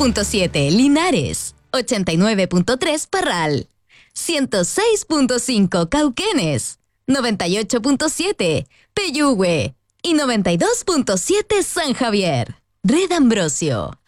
91.7 Linares, 89.3 Parral, 106.5 Cauquenes, 98.7 Peyúgue y 92.7 San Javier. Red Ambrosio.